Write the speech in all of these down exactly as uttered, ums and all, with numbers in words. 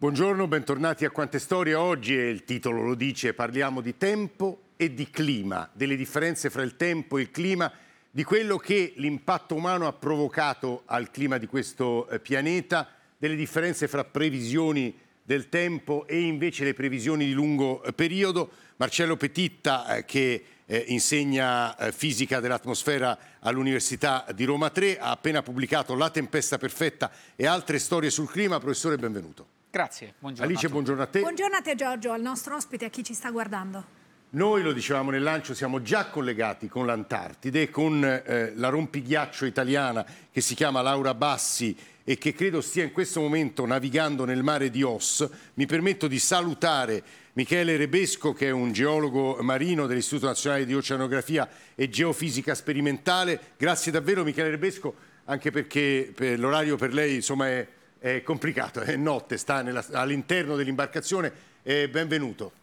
Buongiorno, bentornati a Quante Storie. Oggi, e il titolo lo dice, parliamo di tempo e di clima, delle differenze fra il tempo e il clima, di quello che l'impatto umano ha provocato al clima di questo pianeta, delle differenze fra previsioni del tempo e invece le previsioni di lungo periodo. Marcello Petitta, eh, che eh, insegna eh, fisica dell'atmosfera all'Università di Roma tre, ha appena pubblicato La tempesta perfetta e altre storie sul clima. Professore, benvenuto. Grazie, buongiorno. Alice, buongiorno a te. Buongiorno a te Giorgio, al nostro ospite e a chi ci sta guardando. Noi, lo dicevamo nel lancio, siamo già collegati con l'Antartide, con eh, la rompighiaccio italiana che si chiama Laura Bassi e che credo stia in questo momento navigando nel mare di Oss. Mi permetto di salutare Michele Rebesco, che è un geologo marino dell'Istituto Nazionale di Oceanografia e Geofisica Sperimentale. Grazie davvero Michele Rebesco, anche perché per l'orario per lei insomma è, è complicato, è notte, sta all'interno dell'imbarcazione. Eh, benvenuto.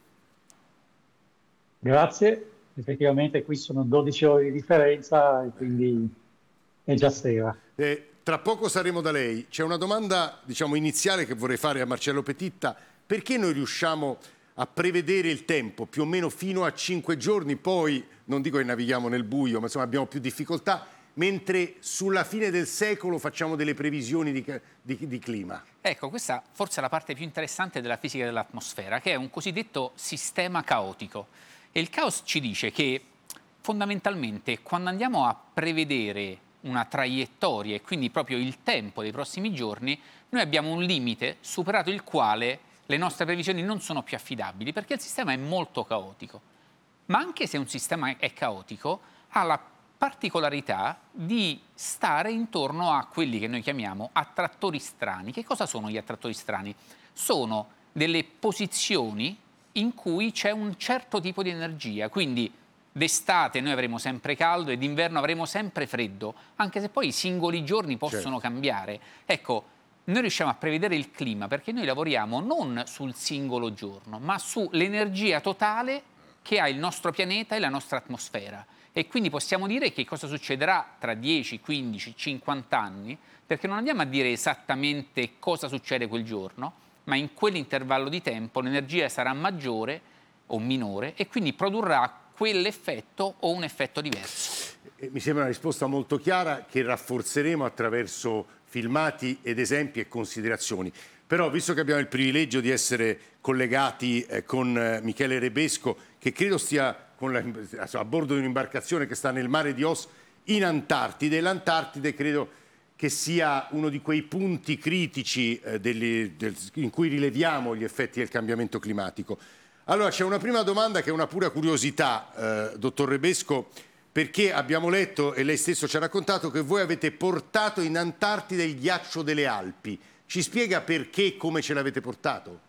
Grazie, effettivamente qui sono dodici ore di differenza e quindi è già sera. Eh, tra poco saremo da lei. C'è una domanda, diciamo, iniziale che vorrei fare a Marcello Petitta. Perché noi riusciamo a prevedere il tempo più o meno fino a cinque giorni, poi non dico che navighiamo nel buio, ma insomma abbiamo più difficoltà, mentre sulla fine del secolo facciamo delle previsioni di, di, di clima? Ecco, questa forse è la parte più interessante della fisica dell'atmosfera, che è un cosiddetto sistema caotico. E il caos ci dice che fondamentalmente quando andiamo a prevedere una traiettoria e quindi proprio il tempo dei prossimi giorni, noi abbiamo un limite superato il quale le nostre previsioni non sono più affidabili, perché il sistema è molto caotico. Ma anche se un sistema è caotico, ha la particolarità di stare intorno a quelli che noi chiamiamo attrattori strani. Che cosa sono gli attrattori strani? Sono delle posizioni in cui c'è un certo tipo di energia, quindi d'estate noi avremo sempre caldo e d'inverno avremo sempre freddo, anche se poi i singoli giorni possono certo. cambiare. Ecco, noi riusciamo a prevedere il clima perché noi lavoriamo non sul singolo giorno, ma sull'energia totale che ha il nostro pianeta e la nostra atmosfera. E quindi possiamo dire che cosa succederà tra dieci, quindici, cinquanta anni, perché non andiamo a dire esattamente cosa succede quel giorno, ma in quell'intervallo di tempo l'energia sarà maggiore o minore e quindi produrrà quell'effetto o un effetto diverso. Mi sembra una risposta molto chiara che rafforzeremo attraverso filmati ed esempi e considerazioni. Però, visto che abbiamo il privilegio di essere collegati eh, con eh, Michele Rebesco, che credo stia con la, a bordo di un'imbarcazione che sta nel mare di Oss in Antartide, l'Antartide credo che sia uno di quei punti critici eh, degli, del, in cui rileviamo gli effetti del cambiamento climatico. Allora, c'è una prima domanda che è una pura curiosità, eh, dottor Rebesco, perché abbiamo letto, e lei stesso ci ha raccontato, che voi avete portato in Antartide il ghiaccio delle Alpi. Ci spiega perché e come ce l'avete portato?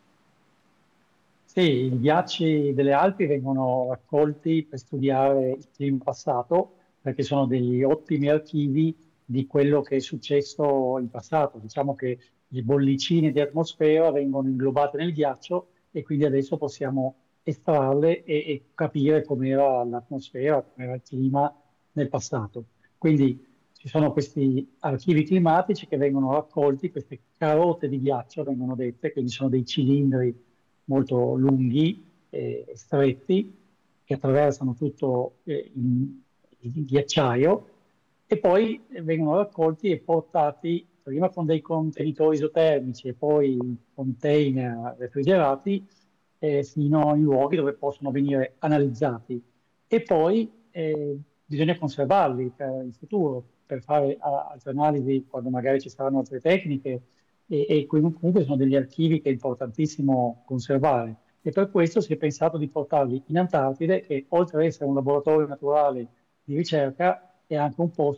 Sì, i ghiacci delle Alpi vengono raccolti per studiare il clima passato, perché sono degli ottimi archivi di quello che è successo in passato. Diciamo che le bollicine di atmosfera vengono inglobate nel ghiaccio e quindi adesso possiamo estrarle e, e capire com'era l'atmosfera, com'era il clima nel passato. Quindi ci sono questi archivi climatici che vengono raccolti, queste carote di ghiaccio vengono dette, quindi sono dei cilindri molto lunghi e stretti che attraversano tutto eh, il, il ghiacciaio e poi vengono raccolti e portati prima con dei contenitori isotermici e poi in container refrigerati eh, fino in luoghi dove possono venire analizzati e poi eh, bisogna conservarli per il futuro, per fare a, altre analisi quando magari ci saranno altre tecniche e, e comunque sono degli archivi che è importantissimo conservare e per questo si è pensato di portarli in Antartide che oltre ad essere un laboratorio naturale di ricerca è anche un posto